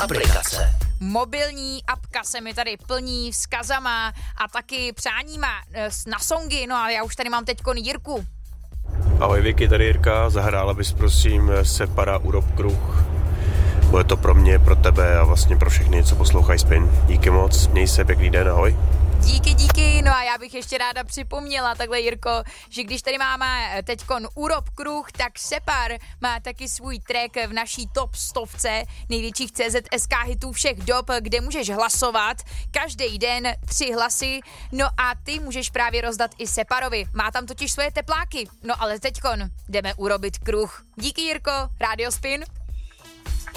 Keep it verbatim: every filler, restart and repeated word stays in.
aplikace. Mobilní apka se mi tady plní vzkazama a taky přáníma na songy, no a já už tady mám teďkon Jirku. Ahoj Vicky, tady Jirka, zahrála bys prosím Separa Urob kruh. Bude to pro mě, pro tebe a vlastně pro všechny, co poslouchají Spin. Díky moc, měj se, pěkný den, ahoj. Díky, díky, no a já bych ještě ráda připomněla takhle, Jirko, že když tady máme teďkon Urob kruh, tak Separ má taky svůj track v naší top stovce největších C Z S K hitů všech dob, kde můžeš hlasovat každý den tři hlasy, no a ty můžeš právě rozdat i Separovi, má tam totiž svoje tepláky, no ale teďkon jdeme urobit kruh. Díky, Jirko, Radio Spin.